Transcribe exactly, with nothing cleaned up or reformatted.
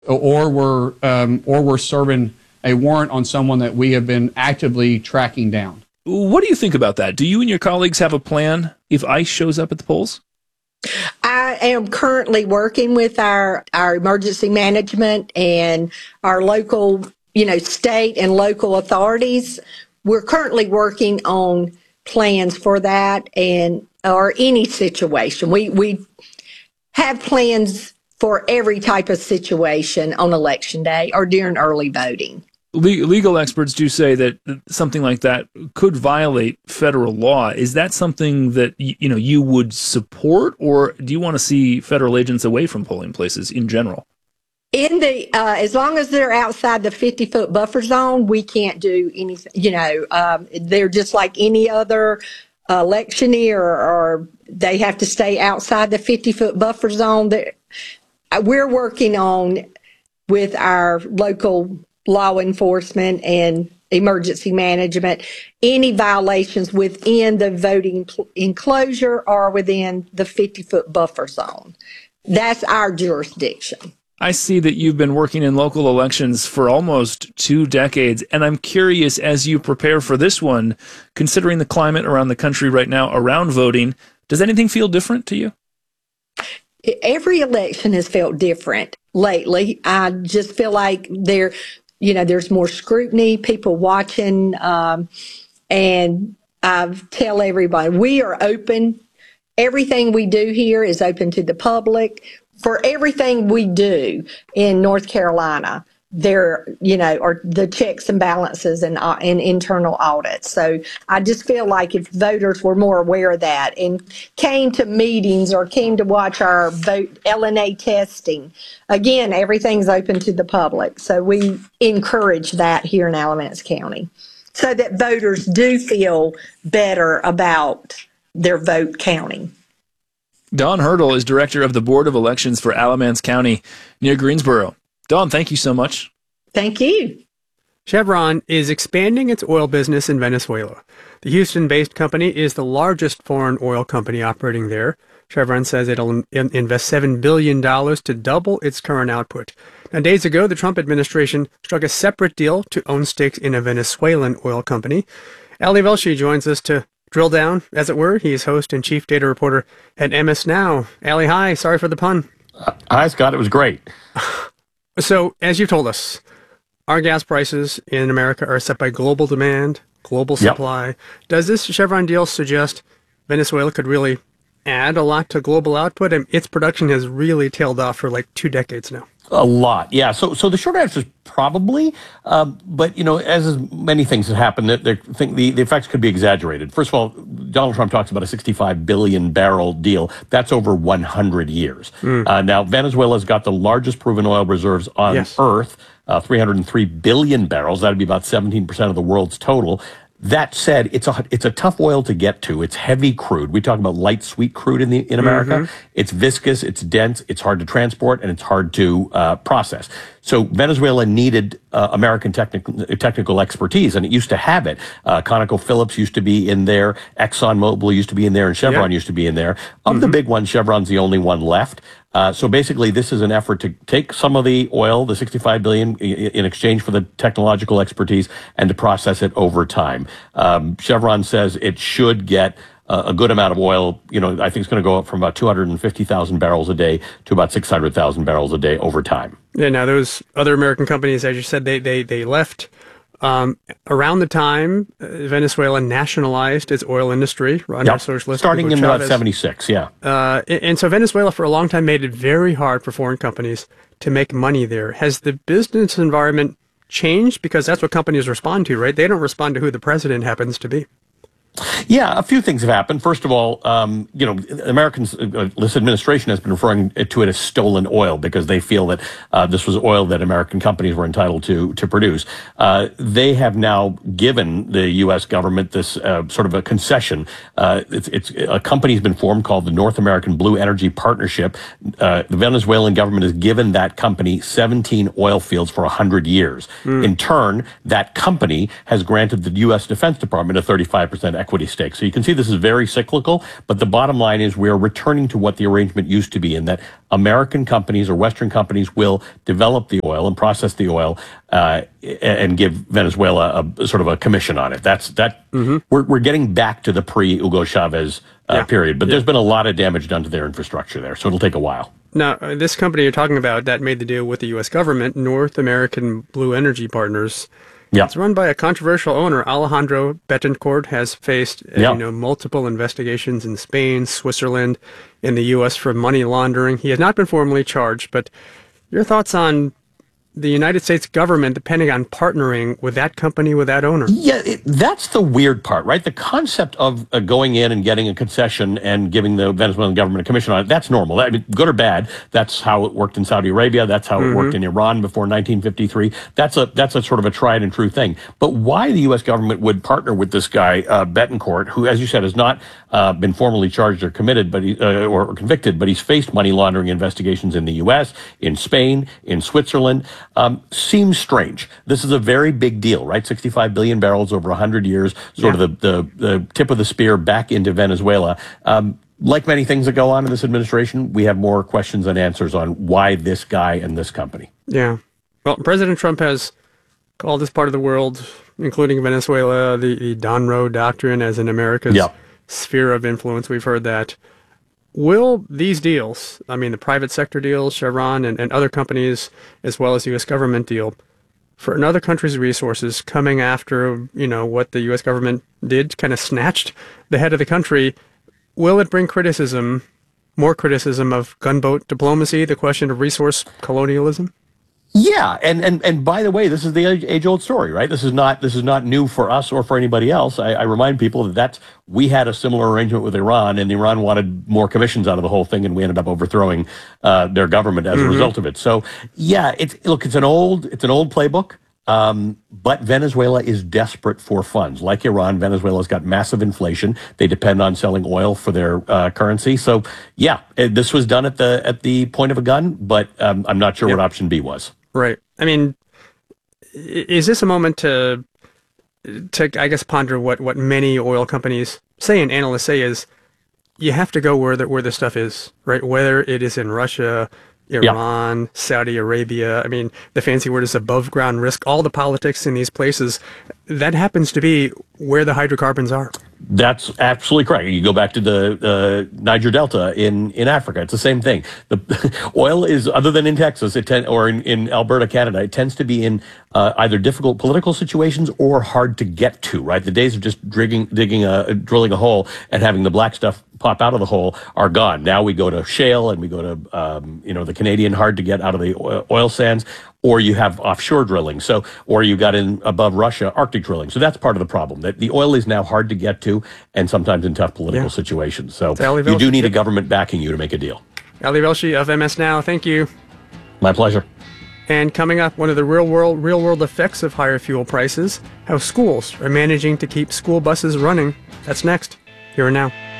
or we're um, or we're serving a warrant on someone that we have been actively tracking down. What do you think about that? Do you and your colleagues have a plan if ICE shows up at the polls? I am currently working with our, our emergency management and our local, you know, state and local authorities. We're currently working on plans for that and or any situation. We we have plans for every type of situation on Election Day or during early voting. Legal experts do say that something like that could violate federal law. Is that something that you know you would support, or do you want to see federal agents away from polling places in general? In the uh, as long as they're outside the fifty foot buffer zone, we can't do anything. You know, um, they're just like any other uh, electioneer, or, or they have to stay outside the fifty foot buffer zone. They're, we're working on with our local law enforcement and emergency management, any violations within the voting enclosure or within the fifty foot buffer zone. That's our jurisdiction. I see that you've been working in local elections for almost two decades, and I'm curious, as you prepare for this one, considering the climate around the country right now around voting, does anything feel different to you? Every election has felt different lately. I just feel like there You know, there's more scrutiny, people watching, um, and I tell everybody, we are open. Everything we do here is open to the public. For everything we do in North Carolina, there, you know, are the checks and balances and, uh, and internal audits. So I just feel like if voters were more aware of that and came to meetings or came to watch our vote L N A testing, again, everything's open to the public. So we encourage that here in Alamance County so that voters do feel better about their vote counting. Dawn Hurdle is director of the Board of Elections for Alamance County near Greensboro. Dawn, thank you so much. Thank you. Chevron is expanding its oil business in Venezuela. The Houston-based company is the largest foreign oil company operating there. Chevron says it'll invest seven billion dollars to double its current output. Now, days ago, the Trump administration struck a separate deal to own stakes in a Venezuelan oil company. Ali Velshi joins us to drill down, as it were. He is host and chief data reporter at M S Now. Ali, hi. Sorry for the pun. Uh, hi, Scott. It was great. So, as you told us, our gas prices in America are set by global demand, global supply. Yep. Does this Chevron deal suggest Venezuela could really add a lot to global output? And its production has really tailed off for like two decades now. A lot, yeah. So, so the short answer is probably, um, but you know, as is many things that happen, that they think the, the effects could be exaggerated. First of all, Donald Trump talks about a sixty-five billion barrel deal. That's over one hundred years. Mm. Uh, now, Venezuela's got the largest proven oil reserves on yes. Earth, uh, three hundred three billion barrels. That'd be about seventeen percent of the world's total. That said, it's a it's a tough oil to get to. It's heavy crude. We talk about light sweet crude in the in America. Mm-hmm. It's viscous, it's dense, it's hard to transport, and it's hard to uh, process. So Venezuela needed uh, American technical technical expertise, and it used to have it. Uh, ConocoPhillips used to be in there, ExxonMobil used to be in there, and Chevron yeah. used to be in there. Of mm-hmm. the big ones, Chevron's the only one left. Uh, so basically, this is an effort to take some of the oil, the sixty-five billion, in exchange for the technological expertise, and to process it over time. Um, Chevron says it should get uh, a good amount of oil. You know, I think it's going to go up from about two hundred fifty thousand barrels a day to about six hundred thousand barrels a day over time. Yeah. Now, those other American companies, as you said, they they they left. Um, around the time uh, Venezuela nationalized its oil industry, run yep. by socialist starting in about seventy-six, yeah. Uh, and, and so Venezuela for a long time made it very hard for foreign companies to make money there. Has the business environment changed? Because that's what companies respond to, right? They don't respond to who the president happens to be. Yeah, a few things have happened. First of all, um, you know, Americans, uh, this administration has been referring to it as stolen oil because they feel that uh, this was oil that American companies were entitled to to produce. Uh, they have now given the U S government this uh, sort of a concession. Uh, it's, it's a company's been formed called the North American Blue Energy Partnership. Uh, the Venezuelan government has given that company seventeen oil fields for one hundred years. Mm. In turn, that company has granted the U S Defense Department a thirty-five percent equity stake. So you can see this is very cyclical, but the bottom line is we're returning to what the arrangement used to be, in that American companies or Western companies will develop the oil and process the oil uh, and give Venezuela a, a sort of a commission on it. That's that. Mm-hmm. We're we're getting back to the pre-Hugo Chavez uh, yeah. period, but yeah. there's been a lot of damage done to their infrastructure there, so it'll take a while. Now, uh, this company you're talking about that made the deal with the U S government, North American Blue Energy Partners. Yeah. It's run by a controversial owner. Alejandro Betancourt has faced uh, yeah. you know, multiple investigations in Spain, Switzerland, in the U S for money laundering. He has not been formally charged, but your thoughts on the United States government, the Pentagon, partnering with that company, with that owner? Yeah, it, that's the weird part, right? The concept of uh, going in and getting a concession and giving the Venezuelan government a commission on it, that's normal. I mean, good or bad, that's how it worked in Saudi Arabia. That's how mm-hmm. it worked in Iran before nineteen fifty-three. That's a that's a sort of a tried and true thing. But why the U S government would partner with this guy, uh, Betancourt, who, as you said, has not uh, been formally charged or committed, but he, uh, or, or convicted, but he's faced money laundering investigations in the U S, in Spain, in Switzerland. Um, seems strange. This is a very big deal, right? sixty-five billion barrels over one hundred years, sort yeah. of the, the, the tip of the spear back into Venezuela. Um, like many things that go on in this administration, we have more questions than answers on why this guy and this company. Yeah. Well, President Trump has called this part of the world, including Venezuela, the, the Donroe Doctrine as in America's yeah. sphere of influence. We've heard that. Will these deals, I mean, the private sector deals, Chevron and, and other companies, as well as the U S government deal, for another country's resources coming after, you know, what the U S government did, kind of snatched the head of the country, will it bring criticism, more criticism of gunboat diplomacy, the question of resource colonialism? Yeah, and, and and by the way, this is the age-old story, right? This is not this is not new for us or for anybody else. I, I remind people that that's, we had a similar arrangement with Iran, and Iran wanted more commissions out of the whole thing, and we ended up overthrowing uh, their government as mm-hmm. a result of it. So, yeah, it's look, it's an old it's an old playbook. Um, but Venezuela is desperate for funds. Like Iran, Venezuela's got massive inflation. They depend on selling oil for their uh, currency. So, yeah, it, this was done at the at the point of a gun, but um, I'm not sure yep. what option B was. Right. I mean, is this a moment to, to I guess, ponder what, what many oil companies say and analysts say is you have to go where the, where the stuff is, right? Whether it is in Russia, Iran, yeah. Saudi Arabia. I mean, the fancy word is above ground risk. All the politics in these places, that happens to be where the hydrocarbons are. That's absolutely correct. You go back to the uh, Niger Delta in, in Africa. It's the same thing. The oil is, other than in Texas it ten, or in, in Alberta, Canada, it tends to be in uh, either difficult political situations or hard to get to, right? The days of just digging, digging a, drilling a hole and having the black stuff pop out of the hole are gone. Now we go to shale and we go to, um, you know, the Canadian hard to get out of the oil sands, or you have offshore drilling. So, or you got in above Russia, Arctic drilling. So that's part of the problem, that the oil is now hard to get to and sometimes in tough political yeah. situations. So you do need a government backing you to make a deal. Ali Velshi of M S Now, thank you. My pleasure. And coming up, one of the real world, real world effects of higher fuel prices, how schools are managing to keep school buses running. That's next, here and now.